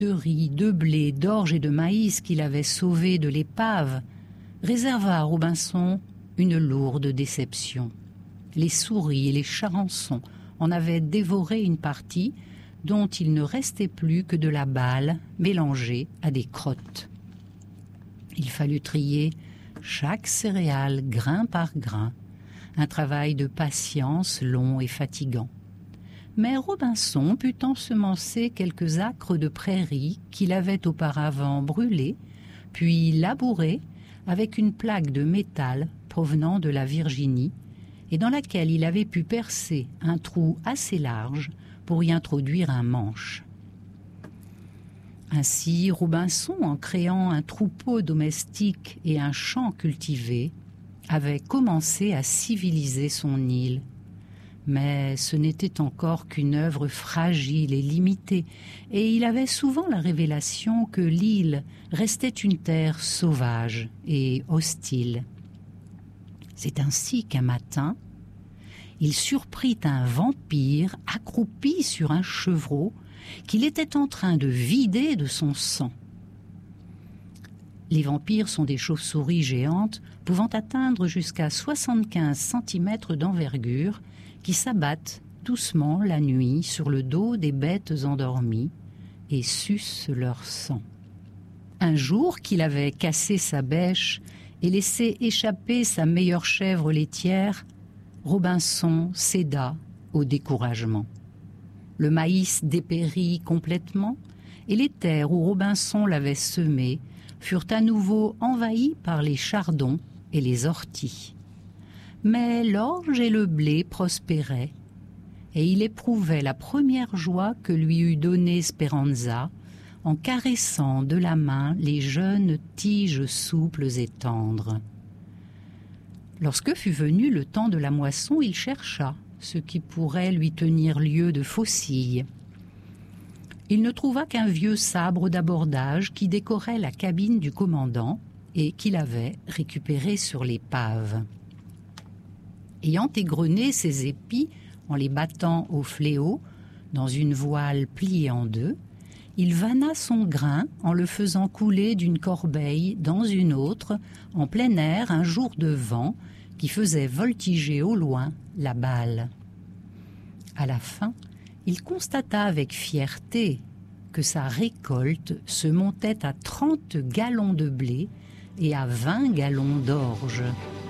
de riz, de blé, d'orge et de maïs qu'il avait sauvés de l'épave réserva à Robinson une lourde déception. Les souris et les charançons en avaient dévoré une partie dont il ne restait plus que de la balle mélangée à des crottes. Il fallut trier chaque céréale grain par grain, un travail de patience long et fatigant. Mais Robinson put ensemencer quelques acres de prairies qu'il avait auparavant brûlés, puis labourés avec une plaque de métal provenant de la Virginie, et dans laquelle il avait pu percer un trou assez large pour y introduire un manche. Ainsi, Robinson, en créant un troupeau domestique et un champ cultivé, avait commencé à civiliser son île. Mais ce n'était encore qu'une œuvre fragile et limitée, et il avait souvent la révélation que l'île restait une terre sauvage et hostile. C'est ainsi qu'un matin, il surprit un vampire accroupi sur un chevreau qu'il était en train de vider de son sang. Les vampires sont des chauves-souris géantes pouvant atteindre jusqu'à 75 cm d'envergure qui s'abattent doucement la nuit sur le dos des bêtes endormies et sucent leur sang. Un jour qu'il avait cassé sa bêche et laissé échapper sa meilleure chèvre laitière, Robinson céda au découragement. Le maïs dépérit complètement et les terres où Robinson l'avait semé furent à nouveau envahies par les chardons et les orties. Mais l'orge et le blé prospéraient, et il éprouvait la première joie que lui eût donnée Speranza en caressant de la main les jeunes tiges souples et tendres. Lorsque fut venu le temps de la moisson, il chercha ce qui pourrait lui tenir lieu de faucille. Il ne trouva qu'un vieux sabre d'abordage qui décorait la cabine du commandant et qu'il avait récupéré sur l'épave. Ayant égrené ses épis en les battant au fléau, dans une voile pliée en deux, il vanna son grain en le faisant couler d'une corbeille dans une autre, en plein air, un jour de vent qui faisait voltiger au loin la balle. À la fin, il constata avec fierté que sa récolte se montait à 30 gallons de blé et à 20 gallons d'orge.